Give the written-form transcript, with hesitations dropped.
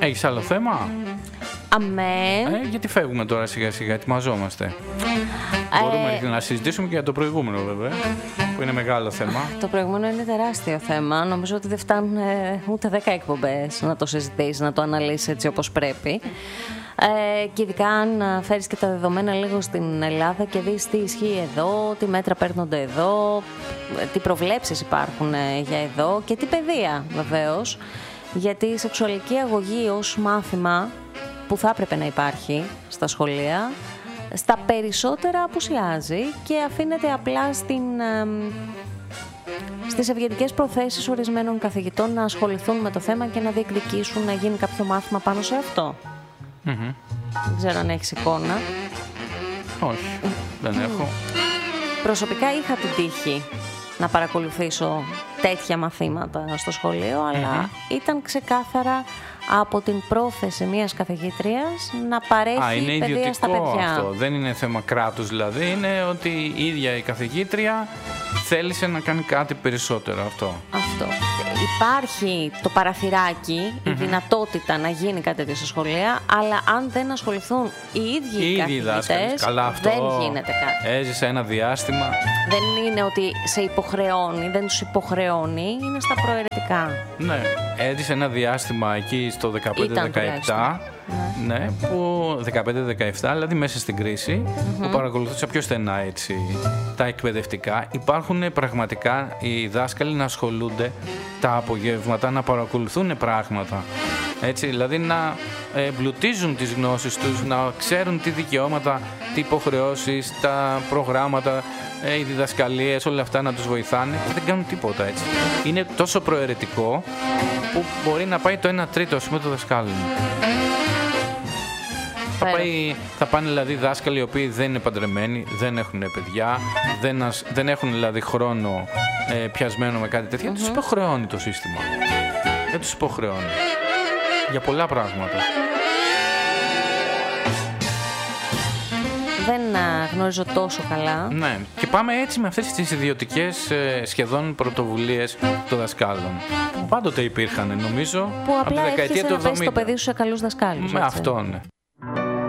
Έχεις άλλο θέμα? Αμέ. Γιατί φεύγουμε τώρα σιγά σιγά, ετοιμαζόμαστε. Μπορούμε να συζητήσουμε και για το προηγούμενο βέβαια, που είναι μεγάλο θέμα. Το προηγούμενο είναι τεράστιο θέμα. Νομίζω ότι δεν φτάνουν ούτε 10 εκπομπές να το συζητήσεις, να το αναλύσεις έτσι όπως πρέπει. Και ειδικά αν φέρεις και τα δεδομένα λίγο στην Ελλάδα και δεις τι ισχύει εδώ, τι μέτρα παίρνονται εδώ, τι προβλέψεις υπάρχουν για εδώ και τι παιδεία βεβαίως. Γιατί η σεξουαλική αγωγή ως μάθημα που θα έπρεπε να υπάρχει στα σχολεία, στα περισσότερα απουσιάζει και αφήνεται απλά στις ευγενικές προθέσεις ορισμένων καθηγητών να ασχοληθούν με το θέμα και να διεκδικήσουν να γίνει κάποιο μάθημα πάνω σε αυτό. Mm-hmm. Δεν ξέρω αν έχεις εικόνα. Όχι, δεν έχω. Προσωπικά είχα την τύχη να παρακολουθήσω τέτοια μαθήματα στο σχολείο, αλλά ήταν ξεκάθαρα από την πρόθεση μιας καθηγήτριας να παρέχει παιδεία στα παιδιά. Είναι αυτό, δεν είναι θέμα κράτους δηλαδή, είναι ότι η ίδια η καθηγήτρια θέλησε να κάνει κάτι περισσότερο αυτό. Υπάρχει το παραθυράκι, η δυνατότητα να γίνει κάτι τέτοιο στα σχολεία, αλλά αν δεν ασχοληθούν οι ίδιοι οι καθηγητές, δεν γίνεται κάτι. Έζησε ένα διάστημα. Δεν είναι ότι σε υποχρεώνει, δεν τους υποχρεώνει, είναι στα προαιρετικά. Ναι, έζησε ένα διάστημα εκεί στο 15-17. Ναι, που 15-17, δηλαδή μέσα στην κρίση, που παρακολουθούσα πιο στενά έτσι τα εκπαιδευτικά. Υπάρχουν πραγματικά οι δάσκαλοι να ασχολούνται τα απογεύματα, να παρακολουθούν πράγματα. Έτσι, δηλαδή να εμπλουτίζουν τις γνώσεις τους, να ξέρουν τι δικαιώματα, τι υποχρεώσεις, τα προγράμματα, οι διδασκαλίες, όλα αυτά να τους βοηθάνε και δεν κάνουν τίποτα έτσι. Είναι τόσο προαιρετικό που μπορεί να πάει το 1/3 ας πούμε του δασκάλου. Θα πάνε δηλαδή δάσκαλοι οι οποίοι δεν είναι παντρεμένοι, δεν έχουν παιδιά, δεν έχουν δηλαδή χρόνο πιασμένο με κάτι τέτοιο. Δεν τους υποχρεώνει το σύστημα. Δεν τους υποχρεώνει. Για πολλά πράγματα. Δεν γνωρίζω τόσο καλά. Ναι, και πάμε έτσι με αυτές τις ιδιωτικές σχεδόν πρωτοβουλίες των δασκάλων. Που πάντοτε υπήρχαν, νομίζω, που από τη δεκαετία του 70. Που απλά εύχεσαι να πέσει το παιδί σου σε καλούς δασκάλους. Με αυτό, ναι.